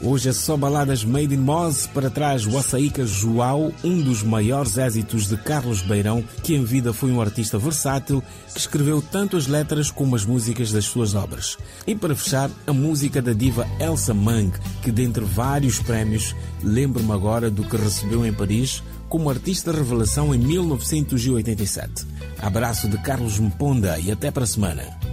Hoje é só baladas made in Moz. Para trás, o Açaíca João, um dos maiores êxitos de Carlos Beirão, que em vida foi um artista versátil que escreveu tanto as letras como as músicas das suas obras. E para fechar, a música da diva Elsa Mang, que dentre vários prémios, lembro-me agora do que recebeu em Paris como artista revelação em 1987. Abraço de Carlos Mponda e até para a semana.